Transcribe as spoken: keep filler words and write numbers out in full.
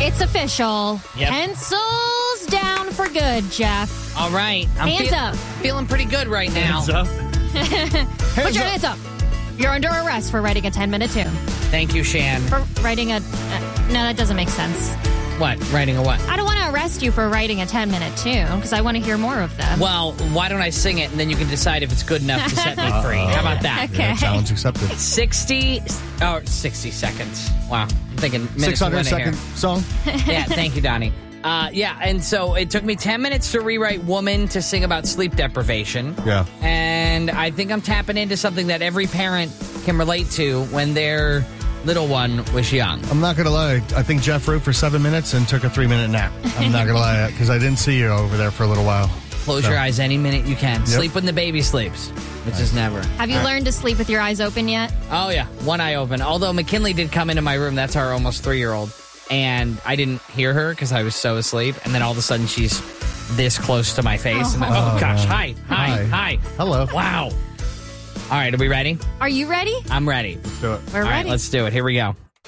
It's official. Yep. Pencils down for good, Jeff. All right. I'm Hands feel- up. Feeling pretty good right now. Hands up. Put your hands up. You're under arrest for writing a ten-minute tune. Thank you, Shan. For writing a... Uh, no, that doesn't make sense. What? Writing a what? I don't want to arrest you for writing a ten-minute tune because I want to hear more of them. Well, why don't I sing it and then you can decide if it's good enough to set me free. How about that? Okay. Yeah, challenge accepted. sixty, oh, sixty seconds. Wow. I'm thinking minutes six hundred of winning second here. song. Yeah, thank you, Donnie. Uh, yeah, and so it took me ten minutes to rewrite Woman to sing about sleep deprivation. Yeah. And I think I'm tapping into something that every parent can relate to when their little one was young. I'm not going to lie. I think Jeff wrote for seven minutes and took a three minute nap. I'm not going to lie because I didn't see you over there for a little while. Close So. your eyes any minute you can. Yep. Sleep when the baby sleeps, which is never. Have you learned to sleep with your eyes open yet? Oh, yeah. One eye open. Although McKinley did come into my room. That's our almost three-year-old. And I didn't hear her because I was so asleep. And then all of a sudden, she's this close to my face. And I, oh, gosh. Hi. Hi. Hi. Hi. Hello. Wow. All right. Are we ready? Are you ready? I'm ready. Let's do it. We're All ready. right. Let's do it. Here we go.